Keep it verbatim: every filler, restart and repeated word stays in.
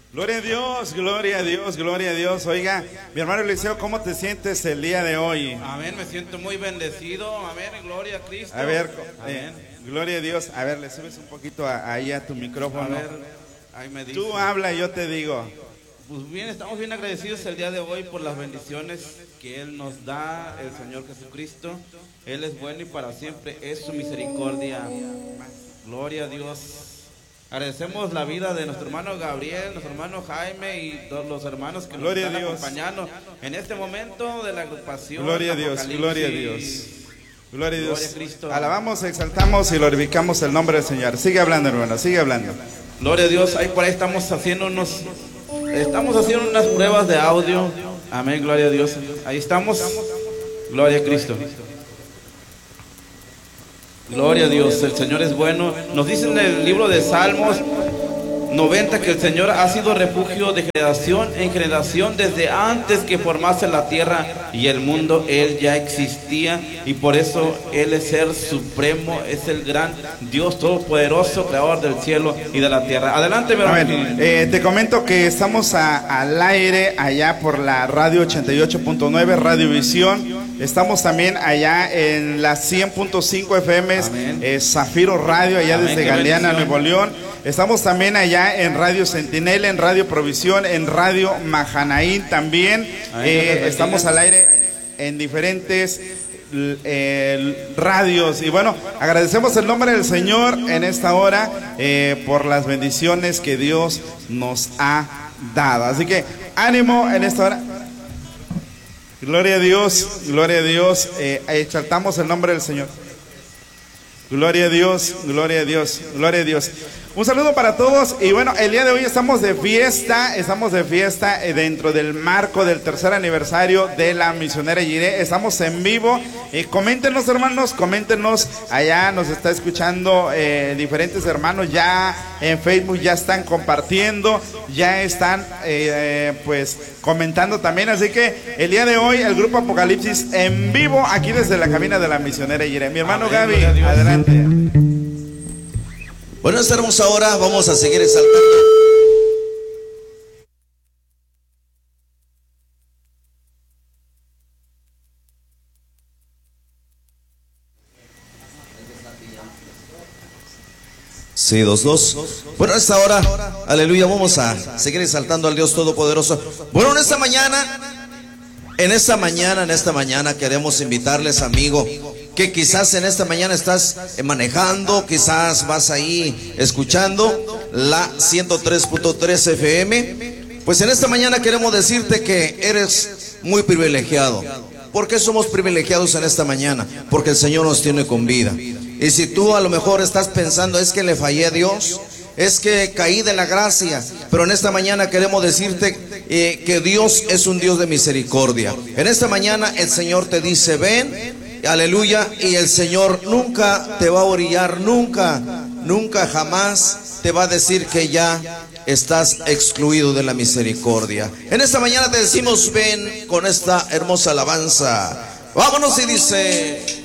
Gloria a Dios, gloria a Dios, gloria a Dios. Oiga, mi hermano Eliseo, ¿cómo te sientes el día de hoy? Amén, me siento muy bendecido. Amén, gloria a Cristo. A ver, Amén. eh, gloria a Dios. A ver, le subes un poquito a- ahí a tu micrófono. A ver, ahí me dice. Tú habla y yo te digo. Pues bien, estamos bien agradecidos el día de hoy por las bendiciones que Él nos da, el Señor Jesucristo. Él es bueno y para siempre es su misericordia. Gloria a Dios. Agradecemos la vida de nuestro hermano Gabriel, nuestro hermano Jaime y todos los hermanos que nos Gloria a están Dios. acompañando en este momento de la agrupación. Gloria a Dios, Apocalipsis. gloria a Dios. Gloria a Dios. Gloria a Cristo. Alabamos, exaltamos y glorificamos el nombre del Señor. Sigue hablando, hermano, sigue hablando. Gloria a Dios, ahí por ahí estamos haciendo unos, estamos haciendo unas pruebas de audio. Amén, gloria a Dios. Ahí estamos. Gloria a Cristo. Gloria a Dios, el Señor es bueno. Nos dice en el libro de Salmos noventa que el Señor ha sido refugio de generación en generación desde antes que formase la tierra y el mundo. Él ya existía y por eso Él es el supremo, es el gran Dios todopoderoso, creador del cielo y de la tierra. Adelante, mi A hermano. ver, eh, te comento que estamos a- al aire allá por la radio ochenta y ocho punto nueve, Radio Visión. Estamos también allá en la cien punto cinco F M, eh, Zafiro Radio, allá Amén, desde qué Galeana, bendición. Nuevo León. Estamos también allá en Radio Centinela, en Radio Provisión, en Radio Mahanaín también. Amén, Eh, Dios les bendiga. estamos al aire en diferentes l- eh, radios. Y bueno, agradecemos el nombre del Señor en esta hora eh, por las bendiciones que Dios nos ha dado. Así que ánimo en esta hora. Gloria a Dios, gloria a Dios. Eh, exaltamos el nombre del Señor. Gloria a Dios, gloria a Dios, gloria a Dios. Un saludo para todos y bueno, el día de hoy estamos de fiesta, estamos de fiesta eh, dentro del marco del tercer aniversario de la Misionera Jireh. Estamos en vivo. Eh, coméntenos, hermanos, coméntenos. Allá nos está escuchando eh, diferentes hermanos, ya en Facebook ya están compartiendo, ya están eh, eh, pues comentando también. Así que el día de hoy el grupo Apocalipsis en vivo aquí desde la cabina de la Misionera Jireh. Mi hermano Amén, Gaby, gloria a Dios. adelante. Bueno, esta hermosa hora vamos a seguir exaltando. Sí, dos, dos. Bueno, a esta hora, aleluya, vamos a seguir exaltando al Dios Todopoderoso. Bueno, en esta mañana, en esta mañana, en esta mañana queremos invitarles, amigo, que quizás en esta mañana estás manejando, quizás vas ahí escuchando la ciento tres punto tres F M. Pues en esta mañana queremos decirte que eres muy privilegiado. ¿Por qué somos privilegiados en esta mañana? Porque el Señor nos tiene con vida. Y si tú a lo mejor estás pensando, es que le fallé a Dios, es que caí de la gracia, pero en esta mañana queremos decirte eh, que Dios es un Dios de misericordia. En esta mañana el Señor te dice, ven, aleluya, y el Señor nunca te va a orillar, nunca, nunca jamás te va a decir que ya estás excluido de la misericordia. En esta mañana te decimos, ven con esta hermosa alabanza. Vámonos y dice...